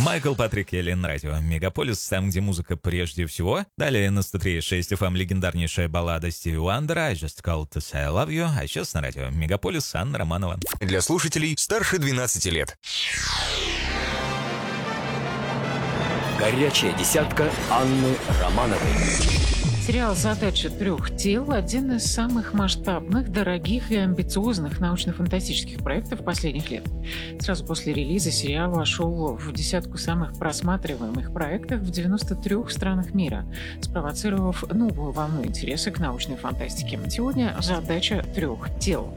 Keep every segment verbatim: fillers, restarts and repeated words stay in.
Майкл Патрик Келлин, радио Мегаполис, там, где музыка прежде всего. Далее на сто три и шесть эф эм легендарнейшая баллада Стиви Уандера «I just called to say I love you», а сейчас на радио Мегаполис Анна Романова. Для слушателей старше двенадцати лет. Горячая десятка Анны Романовой. Сериал «Задача трех тел» — один из самых масштабных, дорогих и амбициозных научно-фантастических проектов последних лет. Сразу после релиза сериал вошел в десятку самых просматриваемых проектов в девяноста трёх странах мира, спровоцировав новую волну интереса к научной фантастике. Сегодня «Задача трех тел».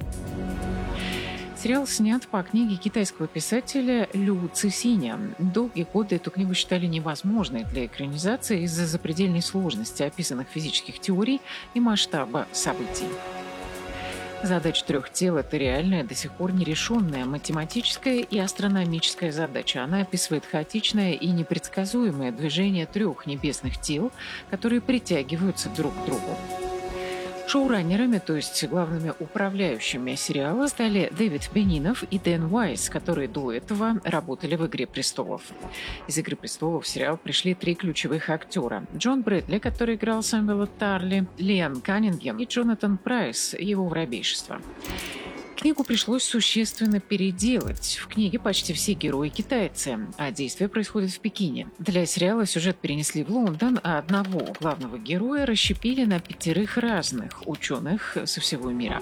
Сериал снят по книге китайского писателя Лю Цисиня. Долгие годы эту книгу считали невозможной для экранизации из-за запредельной сложности описанных физических теорий и масштаба событий. Задача трех тел – это реальная, до сих пор нерешенная математическая и астрономическая задача. Она описывает хаотичное и непредсказуемое движение трех небесных тел, которые притягиваются друг к другу. Шоураннерами, то есть главными управляющими сериала, стали Дэвид Бенинов и Дэн Уайс, которые до этого работали в «Игре престолов». Из «Игры престолов» в сериал пришли три ключевых актера. Джон Брэдли, который играл Сэмюэла Тарли, Лиам Каннингем и Джонатан Прайс, его воробейшество. Книгу пришлось существенно переделать. В книге почти все герои китайцы, а действие происходит в Пекине. Для сериала сюжет перенесли в Лондон, а одного главного героя расщепили на пятерых разных ученых со всего мира.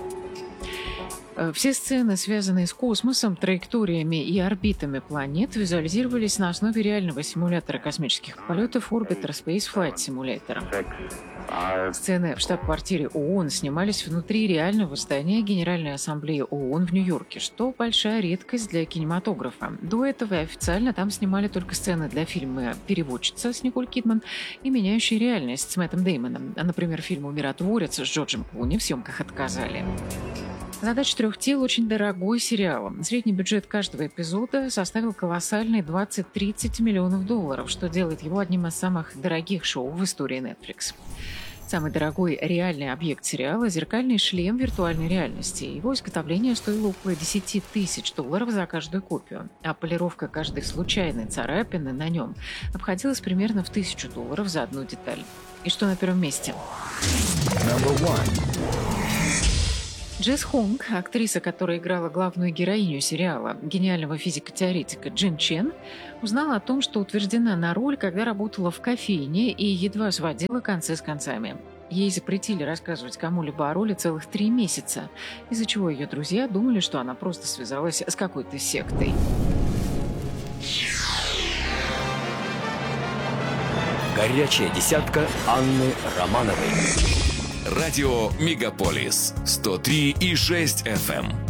Все сцены, связанные с космосом, траекториями и орбитами планет, визуализировались на основе реального симулятора космических полетов Orbiter Space Flight Simulator. Сцены в штаб-квартире ООН снимались внутри реального здания Генеральной Ассамблеи ООН в Нью-Йорке, что большая редкость для кинематографа. До этого официально там снимали только сцены для фильма «Переводчица» с Николь Кидман и «Меняющая реальность» с Мэттом Деймоном. А, например, фильму «Миротворец» с Джорджем Клуни в съемках отказали. «Задача трех тел» — очень дорогой сериал. Средний бюджет каждого эпизода составил колоссальные двадцать-тридцать миллионов долларов, что делает его одним из самых дорогих шоу в истории Netflix. Самый дорогой реальный объект сериала – зеркальный шлем виртуальной реальности. Его изготовление стоило около десять тысяч долларов за каждую копию, а полировка каждой случайной царапины на нем обходилась примерно в тысячу долларов за одну деталь. И что на первом месте? Джесс Хонг, актриса, которая играла главную героиню сериала, гениального физико-теоретика Джин Чен, узнала о том, что утверждена на роль, когда работала в кофейне и едва сводила концы с концами. Ей запретили рассказывать кому-либо о роли целых три месяца, из-за чего ее друзья думали, что она просто связалась с какой-то сектой. Горячая десятка Анны Романовой. Радио Мегаполис сто три и шесть эф эм.